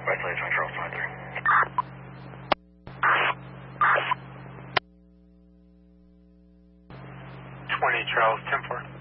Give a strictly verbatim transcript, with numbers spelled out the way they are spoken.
West Lane, Charles twenty-three. twenty Charles, ten four.